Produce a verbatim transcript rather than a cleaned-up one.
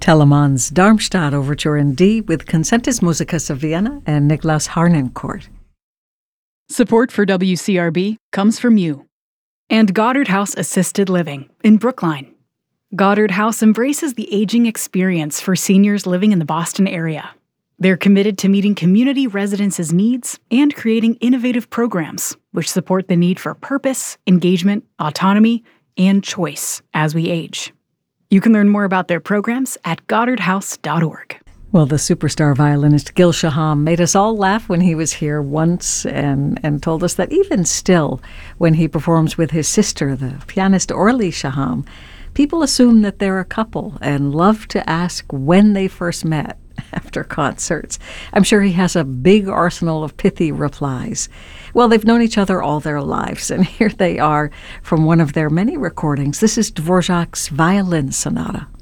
Telemann's Darmstadt Overture in D with Concentus Musicus of Vienna and Niklas Harnoncourt. Support for W C R B comes from you and Goddard House Assisted Living in Brookline. Goddard House embraces the aging experience for seniors living in the Boston area. They're committed to meeting community residents' needs and creating innovative programs which support the need for purpose, engagement, autonomy, and choice as we age. You can learn more about their programs at goddard house dot org. Well, the superstar violinist Gil Shaham made us all laugh when he was here once and, and told us that even still, when he performs with his sister, the pianist Orly Shaham, people assume that they're a couple and love to ask when they first met after concerts. I'm sure he has a big arsenal of pithy replies. Well, they've known each other all their lives, and here they are from one of their many recordings. This is Dvorak's Violin Sonata.